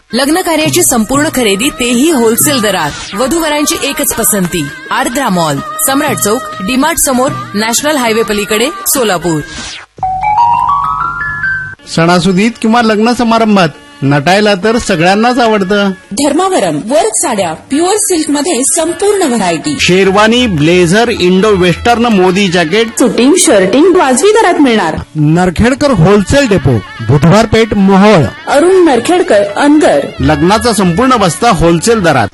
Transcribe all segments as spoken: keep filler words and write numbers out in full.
लग्न कार्याची संपूर्ण खरेदी तेही होलसेल दरात. वधूवरांची एकच पसंती, आर्द्रा मॉल, सम्राट चौक, डीमार्ट समोर, नॅशनल हायवे पलीकडे, सोलापूर. सणासुदीत किंवा लग्न समारंभात नटायला तर सगळ्यांनाच आवडतं. धर्मावरम वर्क साड्या प्युअर सिल्क मध्ये संपूर्ण variety, sherwani, blazer, Indo western, Modi jacket, suiting shirting वाजवी दरात मिळणार. नरखेडकर होलसेल डेपो, बुधवार पेठ, मोहोळ. अरुण नरखेडकर, अंदर. लग्नाचा संपूर्ण बस्ता होलसेल दरात.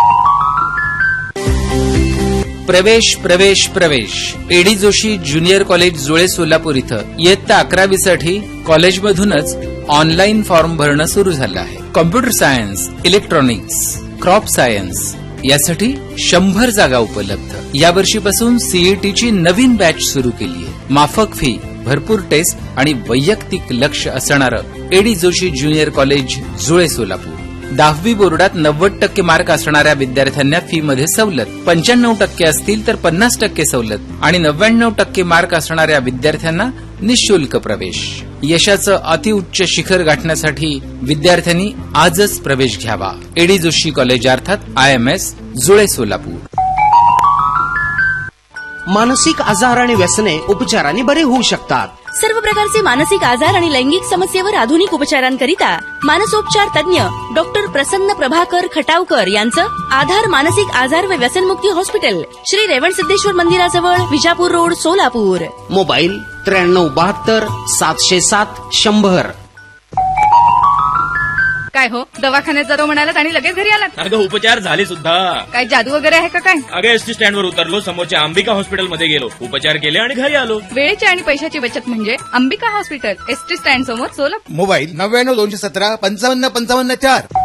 प्रवेश प्रवेश प्रवेश एडी जोशी ज्युनियर कॉलेज जुळे सोलापूर इथं इयत्ता अकरावी साठी कॉलेजमधूनच ऑनलाईन फॉर्म भरणं सुरू झालं आहे. Computer science, electronics, crop science यासाठी शंभर जागा उपलब्ध. यावर्षीपासून सीईटीची नवीन बॅच सुरू केली आहे. माफक फी, भरपूर टेस्ट आणि वैयक्तिक लक्ष असणारं एडी जोशी ज्युनियर कॉलेज जुळे सोलापूर. दहावी बोर्डात नव्वद टक्के मार्क असणाऱ्या विद्यार्थ्यांना फी मध्ये सवलत, पंच्याण्णव टक्के असतील तर पन्नास टक्के सवलत आणि नव्याण्णव टक्के मार्क असणाऱ्या विद्यार्थ्यांना निःशुल्क प्रवेश. यशाचं अतिउच्च शिखर गाठण्यासाठी विद्यार्थ्यांनी आजच प्रवेश घ्यावा. एडी जोशी कॉलेज अर्थात आय एम एस जुळे सोलापूर. मानसिक आजार आणि व्यसने उपचाराने बरे होऊ शकतात. सर्व प्रकारचे मानसिक आजार आणि लैंगिक समस्येवर आधुनिक उपचारांकरिता मानसोपचार तज्ञ डॉक्टर प्रसन्न प्रभाकर खटावकर यांचं आधार मानसिक आजार व व्यसनमुक्ती हॉस्पिटल, श्री रेवणसिद्धेश्वर मंदिराजवळ, विजापूर रोड, सोलापूर. मोबाईल त्र्याण्णव बहात्तर सातशे सात शंभर. काय हो, दवाखान्यात जातो म्हणालात आणि लगेच घरी आलात? अगं उपचार झाले सुद्धा. काय जादू वगैरे आहे का काय? अगं एसटी स्टँड वर उतरलो, समोरच्या अंबिका हॉस्पिटलमध्ये गेलो, उपचार केले आणि घरी आलो. वेळेची आणि पैशाची बचत म्हणजे अंबिका हॉस्पिटल, एसटी स्टँड समोर, सोलापूर. मोबाईल नव्याण्णव दोनशे सतरा पंचावन्न पंचावन्न चार.